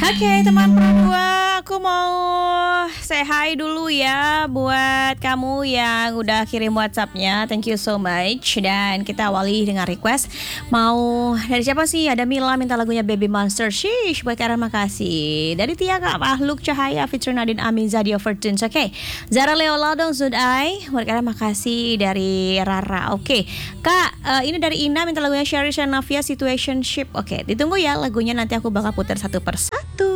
Oke, teman Pradua, aku mau say hi dulu ya buat kamu yang udah kirim WhatsApp-nya. Thank you so much. Dan kita awali dengan request. Mau dari siapa sih? Ada Mila minta lagunya Baby Monster. Shish, buat Karen makasih. Dari Tia Kak Ahluk Cahaya, Fitri Nadine Amin Zadia Fortunes. Oke, Zara Leolado Zudai. Buat Karen makasih dari Rara. Oke, Kak, ini dari Ina minta lagunya Sherry Shanavia Situationship. Oke, ditunggu ya lagunya, nanti aku bakal putar satu persatu.